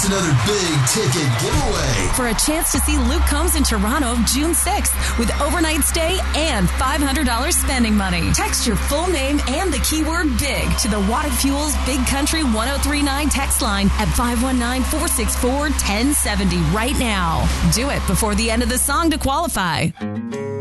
It's another big ticket giveaway for a chance to see Luke Combs in Toronto June 6th with overnight stay and $500 spending money. Text your full name and the keyword BIG to the Watt Fuels Big Country 1039 text line at 519-464-1070 right now. Do it before the end of the song to qualify.